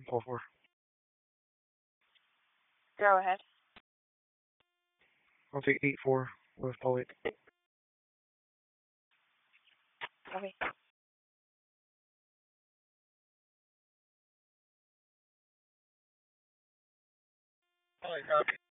4-4. Go ahead. I'll take 8-4 with Paul 8. Okay. Copy.